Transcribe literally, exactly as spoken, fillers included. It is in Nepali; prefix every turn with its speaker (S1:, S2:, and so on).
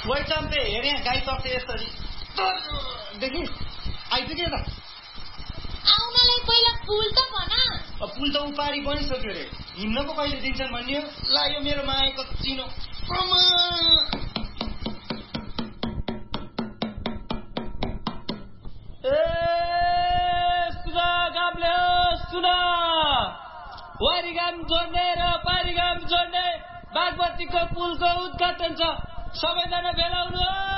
S1: वही चम्पे हेरे गाई तर्थे यसरी देखि आइपुग्यो त
S2: आउनलाई पहिला पुल त भन
S1: पुल त उपारी बनिसक्यो रे हिँड्न पो कहिले दिन्छन् भन्ने ला यो मेरो मायाको चिनो
S3: ए सुना गामले सुना वारीगाम जोड्ने र पारीगाम जोड्ने बागमतीको पुलको उद्घाटन छ सबैजना भेला हुनु